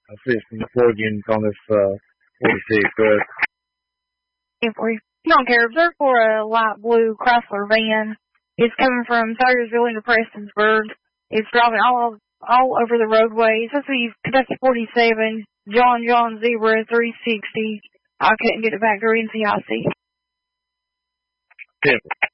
assisting the Florigans on this 46. Good. You don't care. Observe for a light blue Chrysler van. It's coming from Tyersville into Prestonsburg. It's driving all over the roadway. It's supposed to be Kentucky 47, John Zebra 360. I couldn't get it back to NCIC. 10.